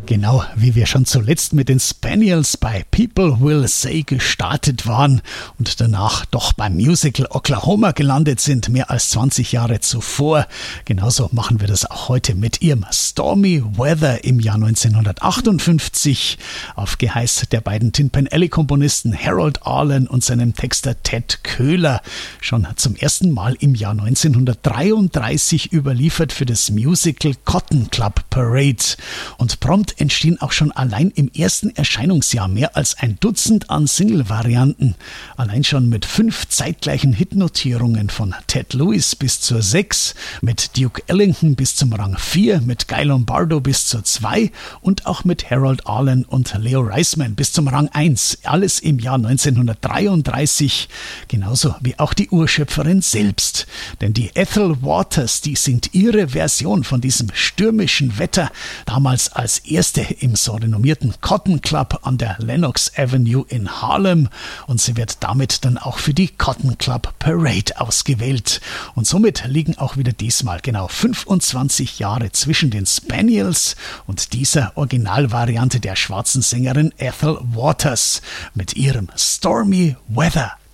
Genau, wie wir schon zuletzt mit den Spaniels bei People Will Say gestartet waren und danach doch beim Musical Oklahoma gelandet sind, mehr als 20 Jahre zuvor. Genauso machen wir das auch heute mit ihrem Stormy Weather im Jahr 1958 auf Geheiß der beiden Tin Pan Alley-Komponisten Harold Arlen und seinem Texter Ted Köhler. Schon zum ersten Mal im Jahr 1933 überliefert für das Musical Cotton Club Parade. Und prompt entstehen auch schon allein im ersten Erscheinungsjahr mehr als ein Dutzend an Single-Varianten. Allein schon mit 5 zeitgleichen Hitnotierungen von Ted Lewis bis zur 6, mit Duke Ellington bis zum Rang 4, mit Guy Lombardo bis zur 2 und auch mit Harold Arlen und Leo Reisman bis zum Rang 1. Alles im Jahr 1933, genauso wie auch die Urschöpferin selbst. Denn die Ethel Waters, die singt ihre Version von diesem stürmischen Wetter, damals als erste im so renommierten Cotton Club an der Lenox Avenue in Harlem, und sie wird damit dann auch für die Cotton Club Parade ausgewählt. Und somit liegen auch wieder diesmal genau 25 Jahre zwischen den Spaniels und dieser Originalvariante der schwarzen Sängerin Ethel Waters mit ihrem Stormy Weather.